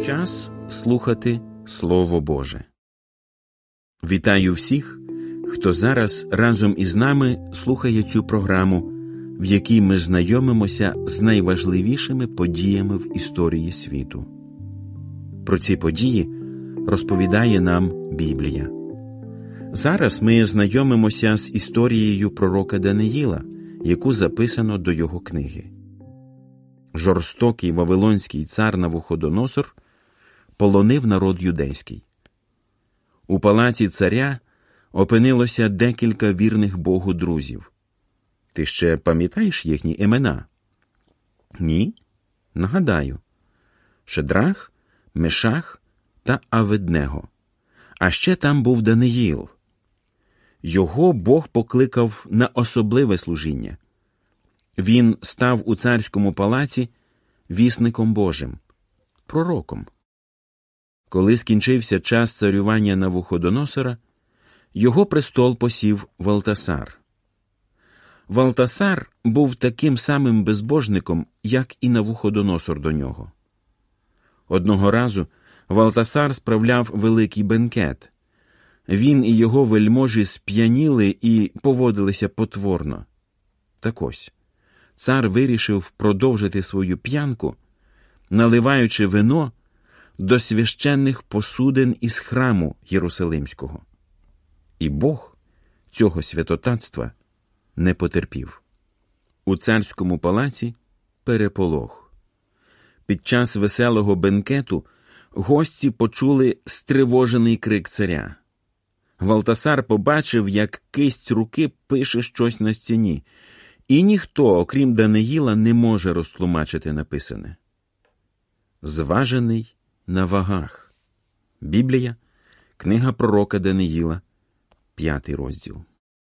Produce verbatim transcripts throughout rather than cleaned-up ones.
Час слухати Слово Боже. Вітаю всіх, хто зараз разом із нами слухає цю програму, в якій ми знайомимося з найважливішими подіями в історії світу. Про ці події розповідає нам Біблія. Зараз ми знайомимося з історією пророка Даниїла, яку записано до його книги. Жорстокий вавилонський цар Навуходоносор полонив народ юдейський. У палаці царя опинилося декілька вірних Богу друзів. Ти ще пам'ятаєш їхні імена? Ні? Нагадаю. Шедрах, Мешах та Аведнего. А ще там був Даниїл. Його Бог покликав на особливе служіння. Він став у царському палаці вісником Божим, пророком. Коли скінчився час царювання Навуходоносора, його престол посів Валтасар. Валтасар був таким самим безбожником, як і Навуходоносор до нього. Одного разу Валтасар справляв великий бенкет. Він і його вельможі сп'яніли і поводилися потворно. Так ось, цар вирішив продовжити свою п'янку, наливаючи вино до священних посудин із храму Єрусалимського. І Бог цього святотатства не потерпів. У царському палаці переполох. Під час веселого бенкету гості почули стривожений крик царя. Валтасар побачив, як кисть руки пише щось на стіні, і ніхто, окрім Даниїла, не може розтлумачити написане. Зважений на вагах. Біблія, книга пророка Даниїла, п'ятий розділ.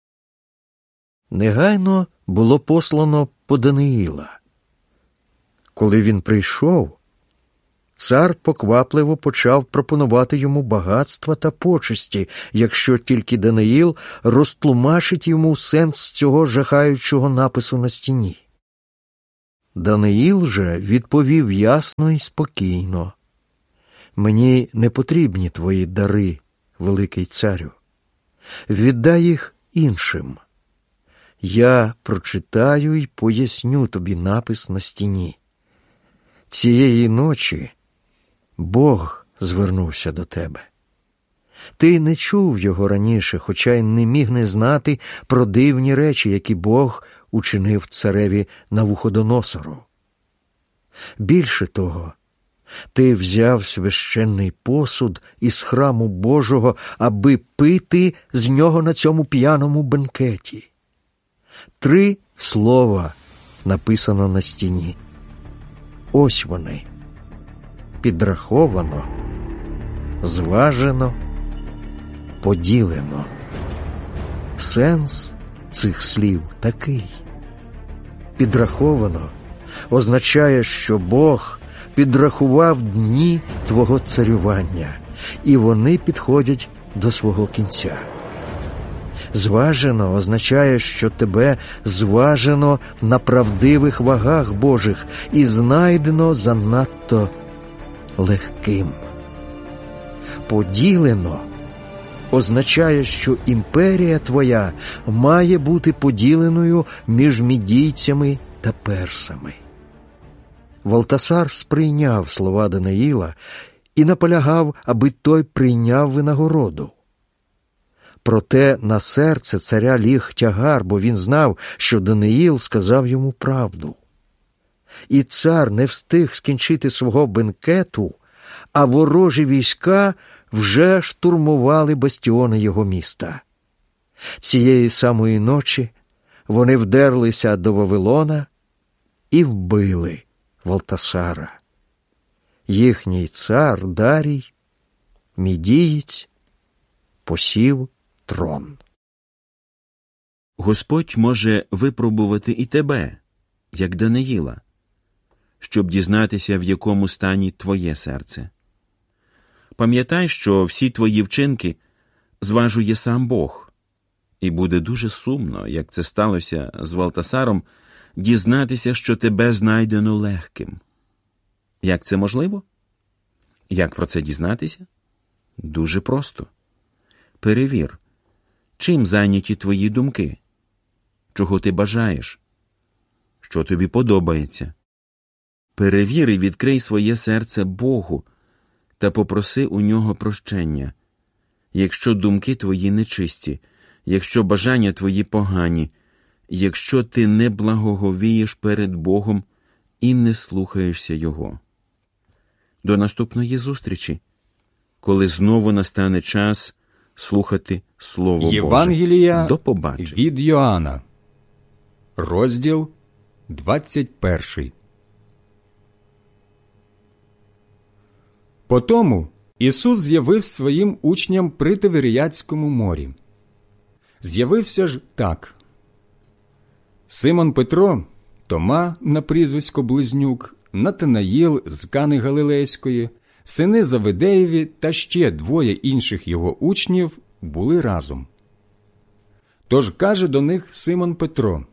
Негайно було послано по Даниїла. Коли він прийшов, цар поквапливо почав пропонувати йому багатства та почесті, якщо тільки Даниїл розтлумачить йому сенс цього жахаючого напису на стіні. Даниїл же відповів ясно і спокійно: «Мені не потрібні твої дари, великий царю. Віддай їх іншим. Я прочитаю й поясню тобі напис на стіні. Цієї ночі Бог звернувся до тебе. Ти не чув його раніше, хоча й не міг не знати про дивні речі, які Бог учинив цареві Навуходоносору. Більше того, ти взяв священний посуд із храму Божого, аби пити з нього на цьому п'яному бенкеті. Три слова написано на стіні. Ось вони. Підраховано, зважено, поділено. Сенс цих слів такий. Підраховано означає, що Бог підрахував дні твого царювання, і вони підходять до свого кінця. Зважено означає, що тебе зважено на правдивих вагах Божих і знайдено занадто легким. Поділено означає, що імперія твоя має бути поділеною між мідійцями та персами. Валтасар сприйняв слова Даниїла і наполягав, аби той прийняв винагороду. Проте на серце царя ліг тягар, бо він знав, що Даниїл сказав йому правду. І цар не встиг скінчити свого бенкету, а ворожі війська вже штурмували бастіони його міста. Цієї самої ночі вони вдерлися до Вавилона і вбили Валтасара. Їхній цар Дарій, мідієць, посів трон. Господь може випробувати і тебе, як Даниїла, щоб дізнатися, в якому стані твоє серце. Пам'ятай, що всі твої вчинки зважує сам Бог, і буде дуже сумно, як це сталося з Валтасаром, дізнатися, що тебе знайдено легким. Як це можливо? Як про це дізнатися? Дуже просто. Перевір, чим зайняті твої думки, чого ти бажаєш, що тобі подобається. Перевір і відкрий своє серце Богу та попроси у нього прощення. Якщо думки твої нечисті, якщо бажання твої погані, якщо ти не благоговієш перед Богом і не слухаєшся Його. До наступної зустрічі, коли знову настане час слухати Слово Євангелія Боже. До побачення. Від Йоанна, розділ двадцять перший. Потому Ісус з'явив своїм учням при Тиверіадському морі. З'явився ж так. Симон Петро, Тома на прізвисько Близнюк, Натанаїл з Кани Галилейської, сини Завидеєві та ще двоє інших його учнів були разом. Тож каже до них Симон Петро: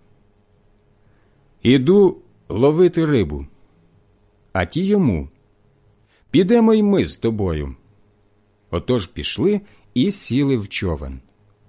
«Іду ловити рибу». А ті йому: «Підемо й ми з тобою». Отож пішли і сіли в човен.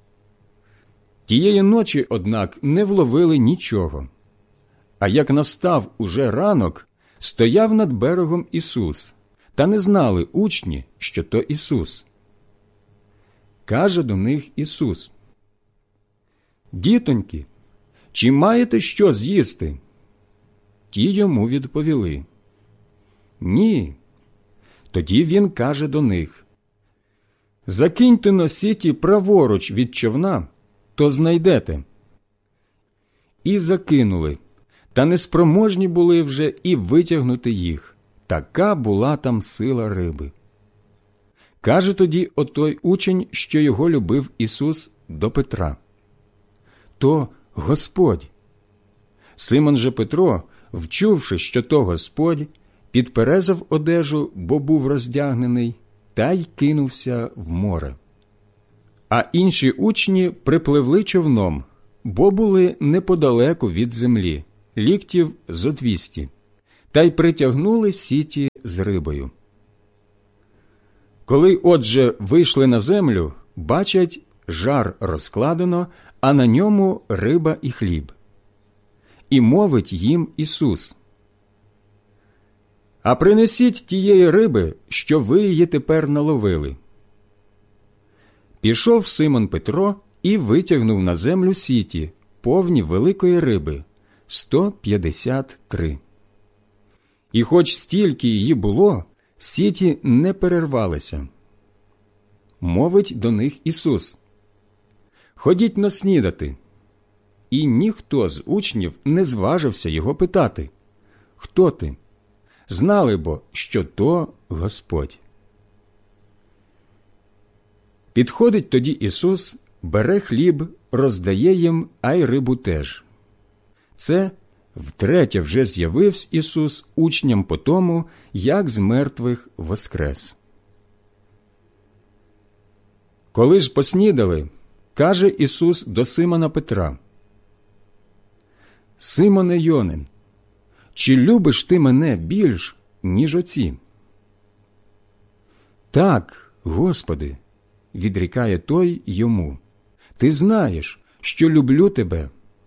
Тієї ночі, однак, не вловили нічого. А як настав уже ранок, стояв над берегом Ісус, та не знали учні, що то Ісус. Каже до них Ісус: «Дітоньки, чи маєте що з'їсти?» Ті йому відповіли: «Ні». Тоді він каже до них: «Закиньте на сіті праворуч від човна, то знайдете». І закинули, та неспроможні були вже і витягнути їх. Така була там сила риби. Каже тоді отой учень, що його любив Ісус, до Петра: «То Господь». Симон же Петро, вчувши, що то Господь, підперезав одежу, бо був роздягнений, та й кинувся в море. А інші учні припливли човном, бо були неподалеку від землі, ліктів зо двісті, та й притягнули сіті з рибою. Коли, отже, вийшли на землю, бачать, жар розкладено, а на ньому риба і хліб. І мовить їм Ісус: «А принесіть тієї риби, що ви її тепер наловили». Пішов Симон Петро і витягнув на землю сіті, повні великої риби, сто п'ятдесят три. І хоч стільки її було, сіті не перервалися. Мовить до них Ісус: «Ходіть но снідати». І ніхто з учнів не зважився його питати: «Хто ти?» Знали бо, що то Господь. Підходить тоді Ісус, бере хліб, роздає їм, а й рибу теж. Це втретє вже з'явився Ісус учням по тому, як з мертвих воскрес. Коли ж поснідали, каже Ісус до Симона Петра: «Симоне Йонин, чи любиш ти мене більш, ніж оці?» «Так, Господи», – відрікає той йому, «ти знаєш, що люблю тебе».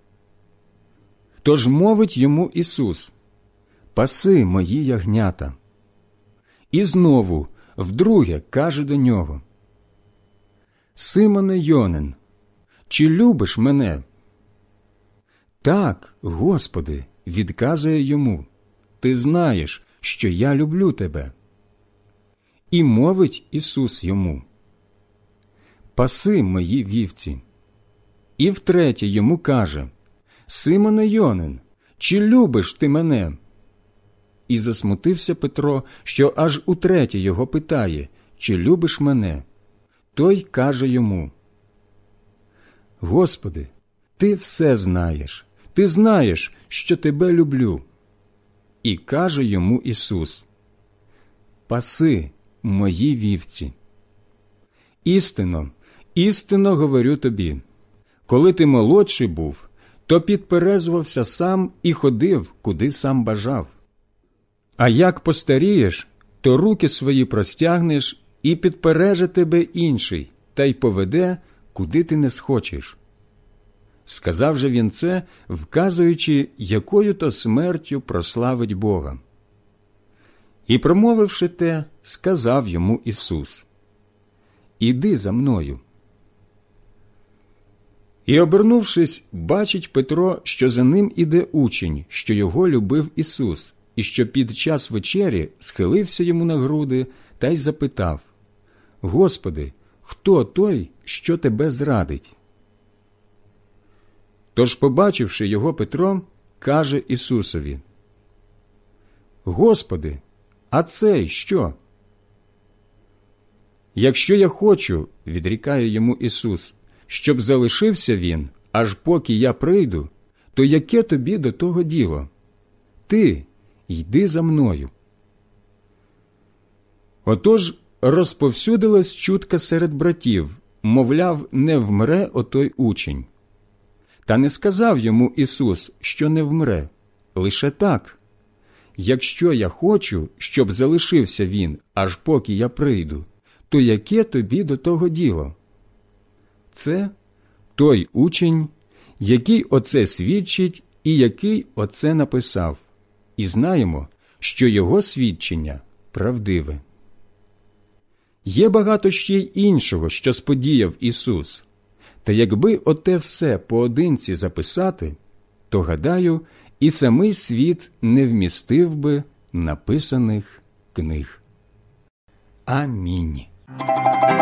Тож мовить йому Ісус: «Паси мої ягнята». І знову, вдруге, каже до нього: «Симоне Йонин, чи любиш мене?» «Так, Господи», – відказує йому, «ти знаєш, що я люблю тебе». І мовить Ісус йому: «Паси мої вівці». І втретє йому каже: «Симоне Йонин, чи любиш ти мене?» І засмутився Петро, що аж утретє його питає: «Чи любиш мене?» Той каже йому: «Господи, ти все знаєш, ти знаєш, що тебе люблю». І каже йому Ісус: «Паси мої вівці». Істинно, істинно говорю тобі, коли ти молодший був, то підперезувався сам і ходив, куди сам бажав. А як постарієш, то руки свої простягнеш, і підпереже тебе інший, та й поведе, куди ти не схочеш. Сказав же він це, вказуючи, якою то смертю прославить Бога. І, промовивши те, сказав йому Ісус: «Іди за мною». І, обернувшись, бачить Петро, що за ним іде учень, що його любив Ісус, і що під час вечері схилився йому на груди та й запитав: «Господи, хто той, що тебе зрадить?» Тож, побачивши його, Петро каже Ісусові: «Господи, а цей що?» «Якщо я хочу, – відрікає йому Ісус, – щоб залишився він, аж поки я прийду, то яке тобі до того діло? Ти йди за мною». Отож розповсюдилась чутка серед братів, мовляв, не вмре отой учень. Та не сказав йому Ісус, що не вмре, лише так: «Якщо я хочу, щоб залишився він, аж поки я прийду, то яке тобі до того діло?» Це той учень, який оце свідчить і який оце написав, і знаємо, що його свідчення правдиве. Є багато ще й іншого, що сподіяв Ісус, та якби оте все поодинці записати, то, гадаю, і самий світ не вмістив би написаних книг. Амінь.